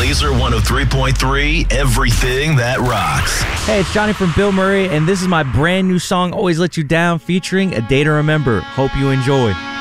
Laser 103.3, everything that rocks. Hey, it's Johnny from Bill Murray, and this is my brand new song, Always Let You Down, featuring A Day to Remember. Hope you enjoy.